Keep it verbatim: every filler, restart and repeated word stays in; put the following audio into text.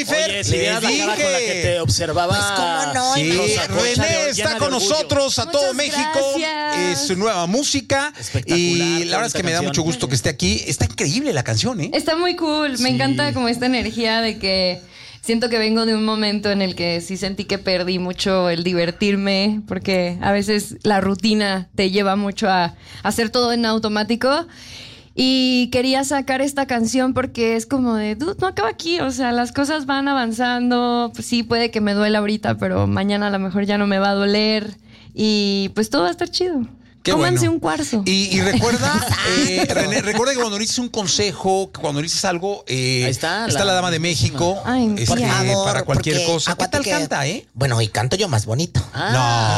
Fer. Oye, si Les vieras la cara con la que te observaba. Pues, ¿cómo no? Sí, Rosa René Concha de- está llena con de orgullo. nosotros a Muchas todo México. gracias. Es su nueva música. Espectacular, Y qué la verdad es que me da bonita mucho canción. gusto que esté aquí. Está increíble la canción, ¿eh? Está muy cool. Me Sí. encanta como esta energía de que siento que vengo de un momento en el que sí sentí que perdí mucho el divertirme, porque a veces la rutina te lleva mucho a hacer todo en automático. Y quería sacar esta canción porque es como de, dude, no acaba aquí. O sea, las cosas van avanzando. Pues sí, puede que me duela ahorita, pero mañana a lo mejor ya no me va a doler. Y pues todo va a estar chido. Qué Cómanse bueno. un cuarzo. Y, y recuerda, eh, René, recuerda que cuando dices un consejo, que cuando dices algo, eh, Ahí está, está la- la Dama de México Ay, este, por favor, para cualquier porque cosa. ¿Qué acuérdate tal que- canta, eh? Bueno, y canto yo más bonito. Ah, No.